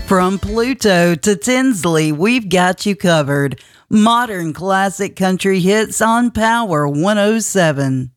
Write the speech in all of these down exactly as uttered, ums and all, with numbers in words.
From Pluto to Tinsley, we've got you covered. Modern classic country hits on Power one oh seven.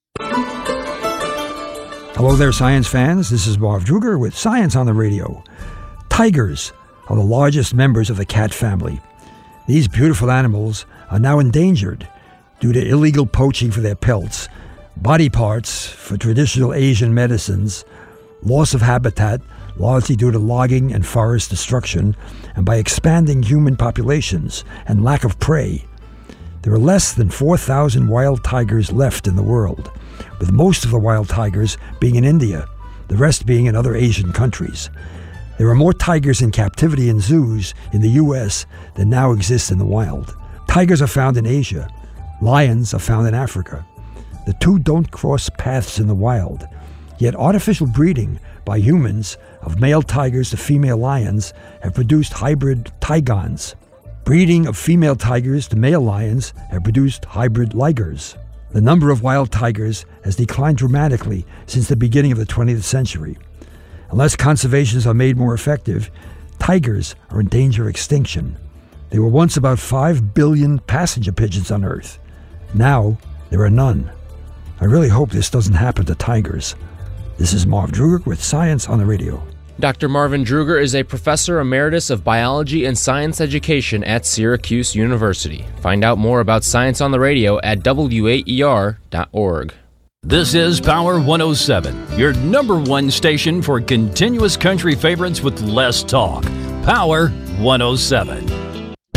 Hello there, science fans. This is Marv Druger with Science on the Radio. Tigers are the largest members of the cat family. These beautiful animals are now endangered due to illegal poaching for their pelts, body parts for traditional Asian medicines, loss of habitat, largely due to logging and forest destruction, and by expanding human populations and lack of prey. There are less than four thousand wild tigers left in the world, with most of the wild tigers being in India, the rest being in other Asian countries. There are more tigers in captivity in zoos in the U S than now exist in the wild. Tigers are found in Asia. Lions are found in Africa. The two don't cross paths in the wild, yet artificial breeding by humans of male tigers to female lions have produced hybrid tigons. Breeding of female tigers to male lions have produced hybrid ligers. The number of wild tigers has declined dramatically since the beginning of the twentieth century. Unless conservations are made more effective, tigers are in danger of extinction. There were once about five billion passenger pigeons on Earth. Now, there are none. I really hope this doesn't happen to tigers. This is Marv Druger with Science on the Radio. Doctor Marvin Druger is a professor emeritus of biology and science education at Syracuse University. Find out more about Science on the Radio at W A E R dot org. This is Power one oh seven, your number one station for continuous country favorites with less talk. Power one oh seven.